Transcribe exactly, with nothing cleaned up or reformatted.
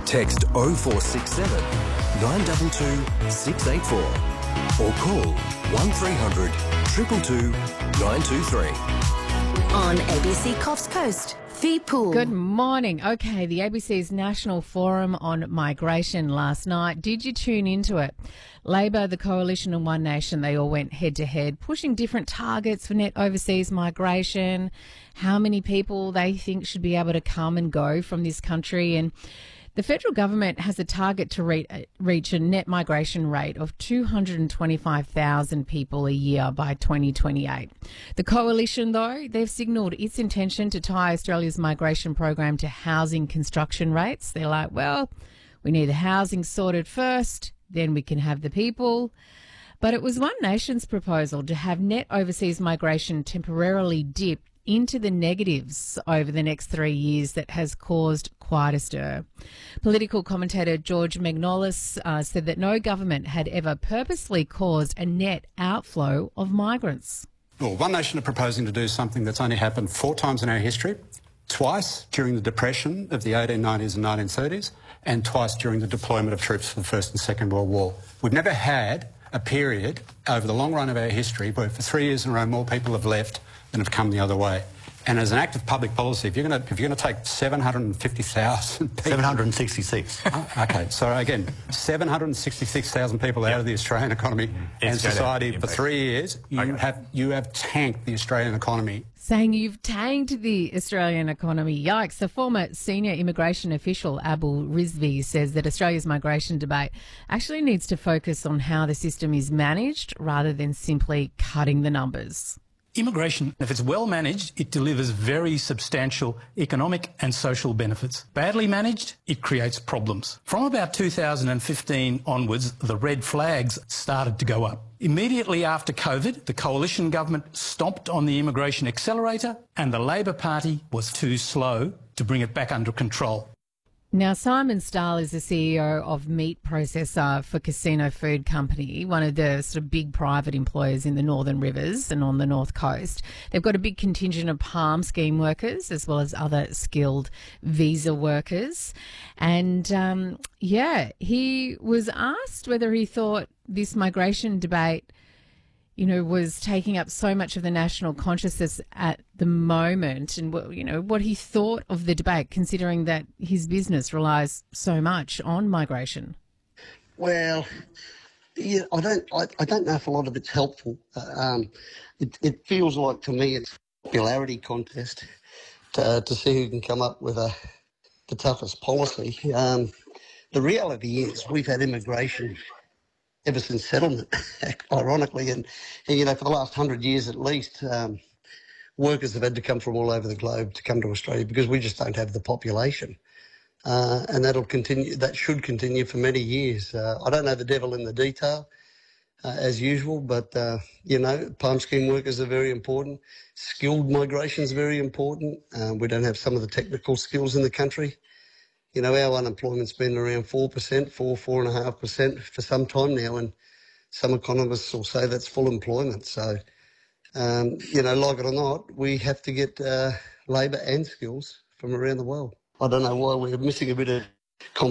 Text oh four six seven, nine two two, six eight four or call one three hundred, two two two, nine two three. On A B C Coffs Coast, Feepool. Good morning. Okay, the A B C's National Forum on Migration last night. Did you tune into it? Labor, the Coalition and One Nation, they all went head-to-head, pushing different targets for net overseas migration, how many people they think should be able to come and go from this country. And the federal government has a target to re- reach a net migration rate of two hundred twenty-five thousand people a year by twenty twenty-eight. The coalition, though, they've signalled its intention to tie Australia's migration program to housing construction rates. They're like, well, we need the housing sorted first, then we can have the people. But it was One Nation's proposal to have net overseas migration temporarily dip into the negatives over the next three years that has caused quite a stir. Political commentator George Magnolis uh, said that no government had ever purposely caused a net outflow of migrants. Well, One Nation are proposing to do something that's only happened four times in our history, twice during the Depression of the eighteen nineties and nineteen thirties, and twice during the deployment of troops for the First and Second World War. We've never had a period over the long run of our history where for three years in a row more people have left than have come the other way. And as an act of public policy, if you're going to if you're going to take seven hundred fifty thousand people... seven hundred sixty-six. Oh, OK, so again, seven hundred sixty-six thousand people yep. out of the Australian economy it's and society for three years, you, okay. have, you have tanked the Australian economy. Saying you've tanked the Australian economy. Yikes. The former senior immigration official, Abul Rizvi, says that Australia's migration debate actually needs to focus on how the system is managed rather than simply cutting the numbers. Immigration, if it's well managed, it delivers very substantial economic and social benefits. Badly managed, it creates problems. From about two thousand fifteen onwards, the red flags started to go up. Immediately after COVID, the coalition government stomped on the immigration accelerator and the Labor Party was too slow to bring it back under control. Now, Simon Stahl is the C E O of Meat Processor for Casino Food Company, one of the sort of big private employers in the Northern Rivers and on the North Coast. They've got a big contingent of PALM scheme workers as well as other skilled visa workers. And, um, yeah, he was asked whether he thought this migration debate, you know, was taking up so much of the national consciousness at the moment and, you know, what he thought of the debate, considering that his business relies so much on migration. Well, yeah, I don't I, I don't know if a lot of it's helpful. Uh, um, it, it feels like to me it's a popularity contest to, uh, to see who can come up with a, the toughest policy. Um, the reality is we've had immigration ever since settlement, ironically, and, and, you know, for the last hundred years at least, um, workers have had to come from all over the globe to come to Australia because we just don't have the population. Uh, and that'll continue, that should continue for many years. Uh, I don't know the devil in the detail, uh, as usual, but, uh, you know, PALM scheme workers are very important. Skilled migration is very important. Um, we don't have some of the technical skills in the country. You know, our unemployment's been around four percent, four, four point five percent for some time now, and some economists will say that's full employment. So, um, you know, like it or not, we have to get uh, labour and skills from around the world. I don't know why we're missing a bit of